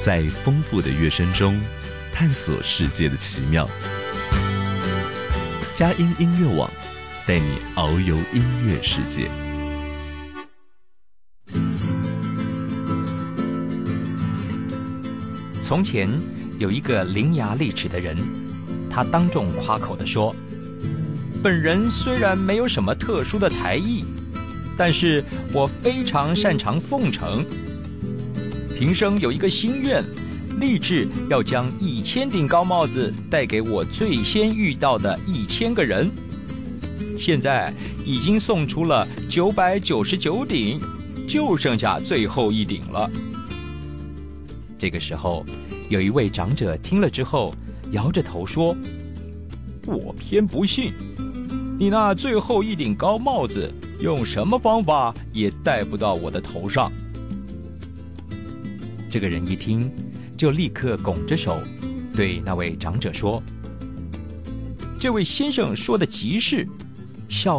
在丰富的乐声中探索世界的奇妙。佳音音乐网带你遨游音乐世界。 从前有一个伶牙俐齿的人，他当众夸口地说，本人虽然没有什么特殊的才艺，但是我非常擅长奉承。平生有一个心愿，立志要将1000顶高帽子带给我最先遇到的1000个人。现在已经送出了999顶，就剩下最后1顶了。这个时候，有一位长者听了之后，摇着头说，我偏不信，你那最后1顶高帽子用什么方法也戴不到我的头上。这个人一听，就立刻拱着手对那位长者说，这位先生说的极是，笑